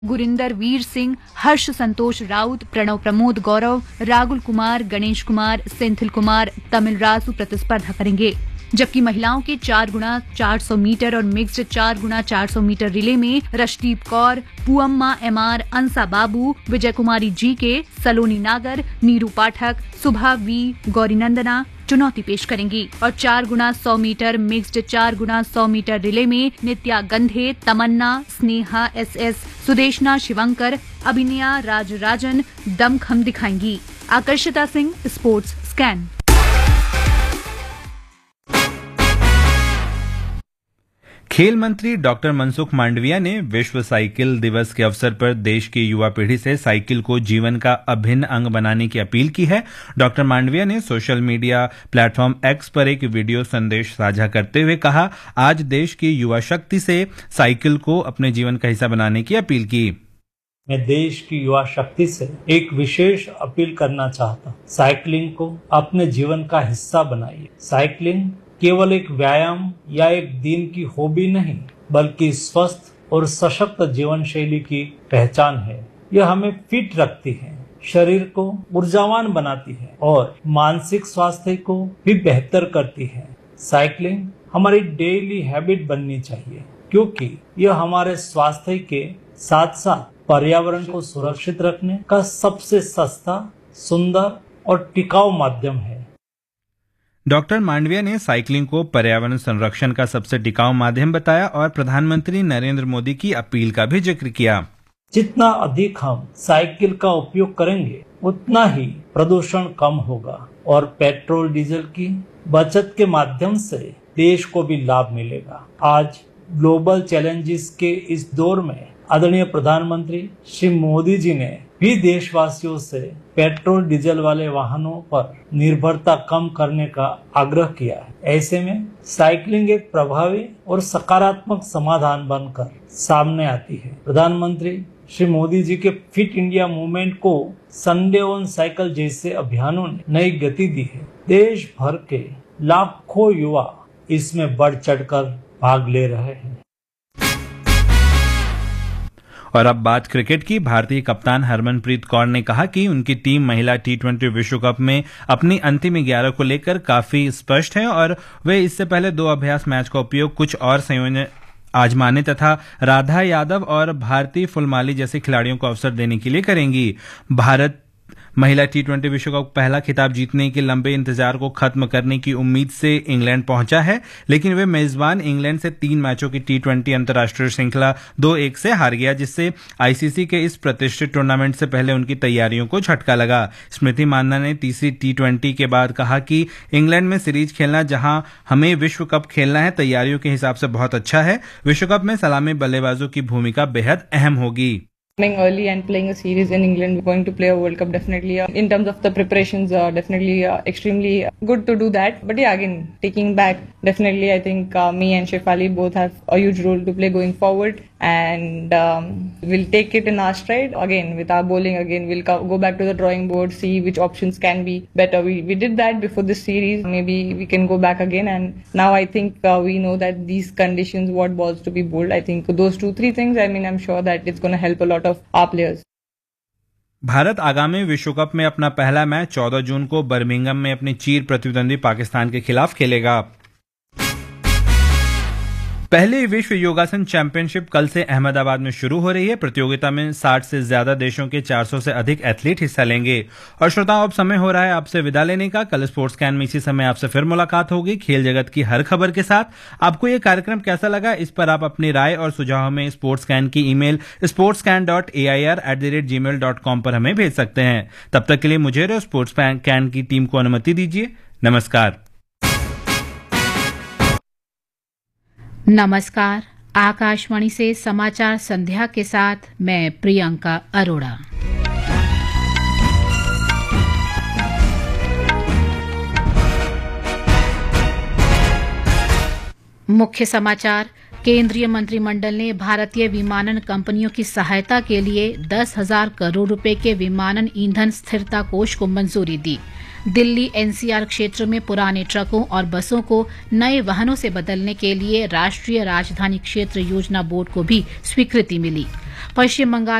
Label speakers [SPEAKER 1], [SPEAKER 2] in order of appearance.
[SPEAKER 1] गुरिंदर वीर सिंह, हर्ष संतोष राउत, प्रणव प्रमोद गौरव, राहुल कुमार, गणेश कुमार, सेंथिल कुमार, तमिल राजू प्रतिस्पर्धा करेंगे। जबकि महिलाओं के 4x400 मीटर और मिक्स्ड 4x400 मीटर रिले में रशदीप कौर, पुअम्मा एमआर, अंसा बाबू, विजय कुमारी जीके, सलोनी नागर, नीरू पाठक, सुभा वी, गौरीनंदना चुनौती पेश करेंगी। और 4x100 metre mixed 4x100 metre relay में नित्या गंधे, तमन्ना, स्नेहा एसएस, सुदेशना शिवंकर, अभिनया राजराजन दमखम दिखाएंगी। आकर्षिता सिंह, स्पोर्ट्स स्कैन।
[SPEAKER 2] खेल मंत्री डॉक्टर मनसुख मांडविया ने विश्व साइकिल दिवस के अवसर पर देश की युवा पीढ़ी से साइकिल को जीवन का अभिन्न अंग बनाने की अपील की है। डॉक्टर मांडविया ने सोशल मीडिया प्लेटफॉर्म एक्स पर एक वीडियो संदेश साझा करते हुए कहा, आज देश की युवा शक्ति से साइकिल को अपने जीवन का हिस्सा बनाने की अपील की।
[SPEAKER 3] मैं देश की युवा शक्ति से एक विशेष अपील करना चाहता हूँ। साइकिलिंग को अपने जीवन का हिस्सा बनाइए। साइकिलिंग केवल एक व्यायाम या एक दिन की हॉबी नहीं, बल्कि स्वस्थ और सशक्त जीवन शैली की पहचान है। यह हमें फिट रखती है, शरीर को ऊर्जावान बनाती है और मानसिक स्वास्थ्य को भी बेहतर करती है। साइकिलिंग हमारी डेली हैबिट बननी चाहिए, क्योंकि यह हमारे स्वास्थ्य के साथ साथ पर्यावरण को सुरक्षित रखने का सबसे सस्ता, सुंदर और टिकाऊ माध्यम है।
[SPEAKER 2] डॉक्टर मांडविया ने साइकिलिंग को पर्यावरण संरक्षण का सबसे टिकाऊ माध्यम बताया और प्रधानमंत्री नरेंद्र मोदी की अपील का भी जिक्र किया।
[SPEAKER 3] जितना अधिक हम साइकिल का उपयोग करेंगे, उतना ही प्रदूषण कम होगा और पेट्रोल डीजल की बचत के माध्यम से देश को भी लाभ मिलेगा। आज ग्लोबल चैलेंजेस के इस दौर में आदरणीय प्रधानमंत्री श्री मोदी जी ने भी देशवासियों से पेट्रोल डीजल वाले वाहनों पर निर्भरता कम करने का आग्रह किया है। ऐसे में साइकिलिंग एक प्रभावी और सकारात्मक समाधान बनकर सामने आती है। प्रधानमंत्री श्री मोदी जी के फिट इंडिया मूवमेंट को संडे ऑन साइकिल जैसे अभियानों ने नई गति दी है। देश भर के लाखों युवा इसमें बढ़ चढ़कर भाग ले रहे हैं।
[SPEAKER 2] और अब बात क्रिकेट की। भारतीय कप्तान हरमनप्रीत कौर ने कहा कि उनकी टीम महिला टी20 विश्व कप में अपनी अंतिम 11 को लेकर काफी स्पष्ट है और वे इससे पहले 2 अभ्यास मैच का उपयोग कुछ और संयोजन आजमाने तथा राधा यादव और भारती फुलमाली जैसे खिलाड़ियों को अवसर देने के लिए करेंगी। भारत महिला टी20 विश्व कप पहला खिताब जीतने के लंबे इंतजार को खत्म करने की उम्मीद से इंग्लैंड पहुंचा है, लेकिन वे मेजबान इंग्लैंड से 3 मैचों की टी20 अंतर्राष्ट्रीय श्रृंखला 2-1 से हार गया, जिससे आईसीसी के इस प्रतिष्ठित टूर्नामेंट से पहले उनकी तैयारियों को झटका लगा। स्मृति मानना ने तीसरी टी20 के बाद कहा कि इंग्लैंड में सीरीज खेलना जहां हमें विश्व कप खेलना है, तैयारियों के हिसाब से बहुत अच्छा है। विश्व कप में सलामी बल्लेबाजों की भूमिका बेहद अहम होगी।
[SPEAKER 4] Coming early and playing a series in England, we're going to play a World Cup definitely. In terms of the preparations, definitely extremely good to do that. But yeah, again, taking back, definitely I think me and Shefali both have a huge role to play going forward. And we'll take it in our stride. Again, with our bowling, again, we'll go back to the drawing board, see which options can be better. We did that before this series. Maybe we can go back again. And now I think we know that these conditions, what balls to be bowled. I think those 2-3 things, I mean, I'm sure that it's going to help a lot of our players.
[SPEAKER 2] Bharat आगामी विश्व cup में अपना पहला match 14 जून को Birmingham में अपनी चीर प्रतिद्वंदी पाकिस्तान के खिलाफ खेलेगा। पहली विश्व योगासन चैंपियनशिप कल से अहमदाबाद में शुरू हो रही है। प्रतियोगिता में 60 से ज्यादा देशों के 400 से अधिक एथलीट हिस्सा लेंगे। और श्रोताओं, अब समय हो रहा है आपसे विदा लेने का। कल स्पोर्ट्स कैन में इसी समय आपसे फिर मुलाकात होगी खेल जगत की हर खबर के साथ। आपको ये कार्यक्रम कैसा लगा, इस पर आप अपनी राय और सुझाव हमें स्पोर्ट्स कैन की ईमेल sportscan.air@gmail.com पर हमें भेज सकते हैं। तब तक के लिए मुझे और स्पोर्ट्स कैन की टीम को अनुमति दीजिए। नमस्कार।
[SPEAKER 5] नमस्कार। आकाशवाणी से समाचार संध्या के साथ मैं प्रियंका अरोड़ा। मुख्य समाचार। केंद्रीय मंत्रिमंडल ने भारतीय विमानन कंपनियों की सहायता के लिए 10,000 करोड़ रुपए के विमानन ईंधन स्थिरता कोष को मंजूरी दी। दिल्ली एनसीआर क्षेत्र में पुराने ट्रकों और बसों को नए वाहनों से बदलने के लिए राष्ट्रीय राजधानी क्षेत्र योजना बोर्ड को भी स्वीकृति मिली। पश्चिम बंगाल